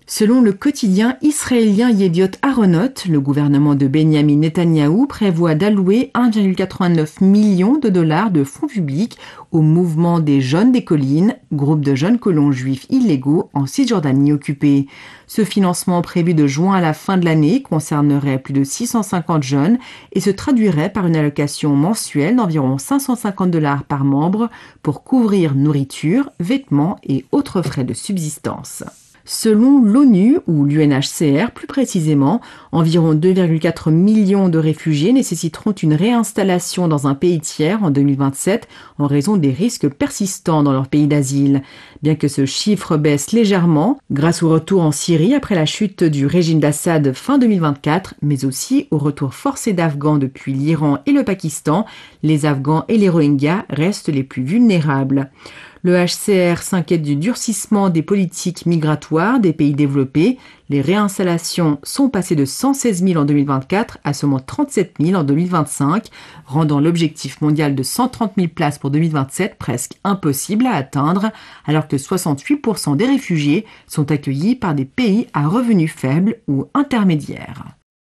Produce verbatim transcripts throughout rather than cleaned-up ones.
Selon le quotidien israélien Yediot Aharonot, le gouvernement de Benyamin Netanyahou prévoit d'allouer un virgule quatre-vingt-neuf million de dollars de fonds publics au mouvement des Jeunes des Collines, groupe de jeunes colons juifs illégaux en Cisjordanie occupée. Ce financement prévu de juin à la fin de l'année concernerait plus de six cent cinquante jeunes et se traduirait par une allocation mensuelle d'environ cinq cent cinquante dollars par membre pour couvrir nourriture, vêtements et autres frais de subsistance. Selon l'ONU, ou l'U N H C R plus précisément, environ deux virgule quatre millions de réfugiés nécessiteront une réinstallation dans un pays tiers en deux mille vingt-sept en raison des risques persistants dans leur pays d'asile. Bien que ce chiffre baisse légèrement, grâce au retour en Syrie après la chute du régime d'Assad fin deux mille vingt-quatre, mais aussi au retour forcé d'Afghans depuis l'Iran et le Pakistan, les Afghans et les Rohingyas restent les plus vulnérables. Le H C R s'inquiète du durcissement des politiques migratoires des pays développés. Les réinstallations sont passées de cent seize mille en deux mille vingt-quatre à seulement trente-sept mille en deux mille vingt-cinq, rendant l'objectif mondial de cent trente mille places pour deux mille vingt-sept presque impossible à atteindre, alors que soixante-huit pour cent des réfugiés sont accueillis par des pays à revenus faibles ou intermédiaires.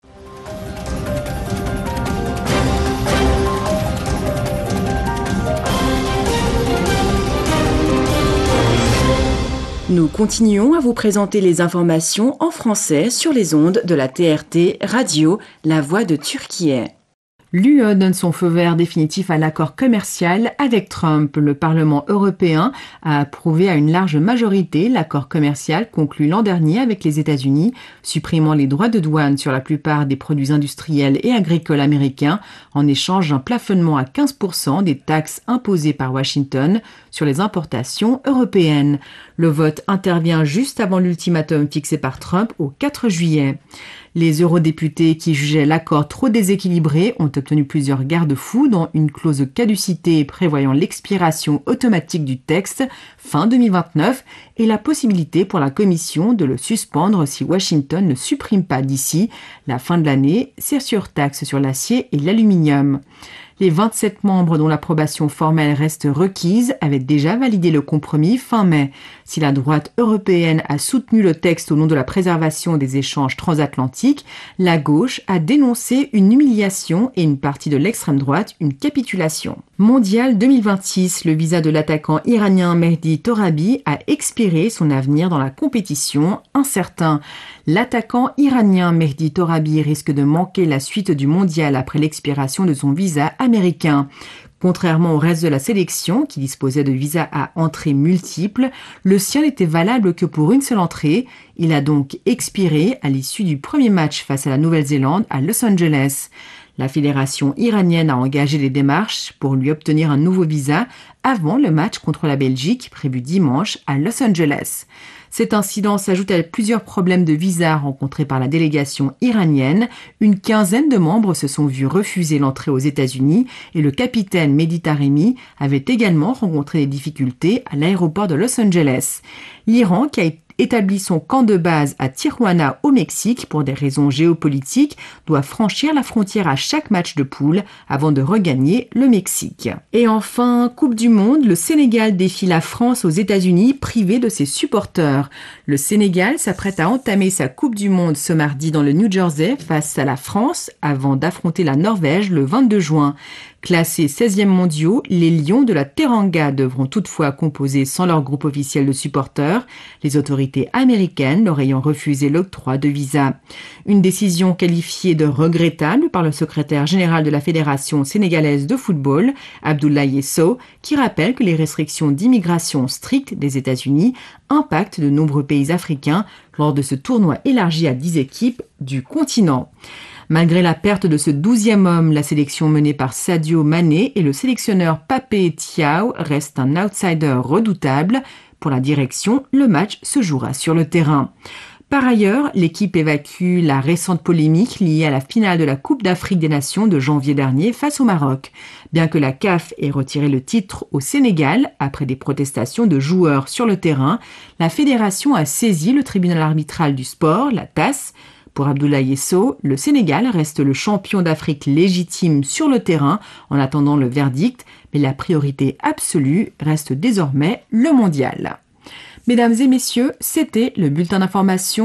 Nous continuons à vous présenter les informations en français sur les ondes de la T R T Radio, la voix de Turquie. L'U E donne son feu vert définitif à l'accord commercial avec Trump. Le Parlement européen a approuvé à une large majorité l'accord commercial conclu l'an dernier avec les États-Unis, supprimant les droits de douane sur la plupart des produits industriels et agricoles américains en échange d'un plafonnement à quinze pour cent des taxes imposées par Washington sur les importations européennes. Le vote intervient juste avant l'ultimatum fixé par Trump au quatre juillet. Les eurodéputés qui jugeaient l'accord trop déséquilibré ont obtenu plusieurs garde-fous, dont une clause de caducité prévoyant l'expiration automatique du texte fin deux mille vingt-neuf et la possibilité pour la Commission de le suspendre si Washington ne supprime pas d'ici la fin de l'année ses surtaxes sur l'acier et l'aluminium. Les vingt-sept membres dont l'approbation formelle reste requise avaient déjà validé le compromis fin mai. Si la droite européenne a soutenu le texte au nom de la préservation des échanges transatlantiques, la gauche a dénoncé une humiliation et une partie de l'extrême droite une capitulation. Mondial deux mille vingt-six, le visa de l'attaquant iranien Mehdi Torabi a expiré, son avenir dans la compétition incertain. L'attaquant iranien Mehdi Torabi risque de manquer la suite du mondial après l'expiration de son visa américain. Contrairement au reste de la sélection, qui disposait de visas à entrée multiples, le sien n'était valable que pour une seule entrée. Il a donc expiré à l'issue du premier match face à la Nouvelle-Zélande à Los Angeles. La fédération iranienne a engagé des démarches pour lui obtenir un nouveau visa avant le match contre la Belgique prévu dimanche à Los Angeles. Cet incident s'ajoute à plusieurs problèmes de visa rencontrés par la délégation iranienne. Une quinzaine de membres se sont vus refuser l'entrée aux États-Unis et le capitaine Mehdi Taremi avait également rencontré des difficultés à l'aéroport de Los Angeles. L'Iran, qui a établi son camp de base à Tijuana au Mexique pour des raisons géopolitiques, doit franchir la frontière à chaque match de poule avant de regagner le Mexique. Et enfin, Coupe du Monde, le Sénégal défie la France aux États-Unis privé de ses supporters. Le Sénégal s'apprête à entamer sa Coupe du Monde ce mardi dans le New Jersey face à la France avant d'affronter la Norvège le vingt-deux juin. Classés seizième mondiaux, les Lions de la Teranga devront toutefois composer sans leur groupe officiel de supporters, les autorités américaines leur ayant refusé l'octroi de visa. Une décision qualifiée de regrettable par le secrétaire général de la Fédération sénégalaise de football, Abdoulaye Sow, qui rappelle que les restrictions d'immigration strictes des États-Unis impactent de nombreux pays africains lors de ce tournoi élargi à dix équipes du continent. Malgré la perte de ce douzième homme, la sélection menée par Sadio Mané et le sélectionneur Papé Thiaw reste un outsider redoutable. Pour la direction, le match se jouera sur le terrain. Par ailleurs, l'équipe évacue la récente polémique liée à la finale de la Coupe d'Afrique des Nations de janvier dernier face au Maroc. Bien que la C A F ait retiré le titre au Sénégal après des protestations de joueurs sur le terrain, la fédération a saisi le tribunal arbitral du sport, la T A S. Pour Abdoulaye Sow, le Sénégal reste le champion d'Afrique légitime sur le terrain en attendant le verdict, mais la priorité absolue reste désormais le mondial. Mesdames et messieurs, c'était le bulletin d'information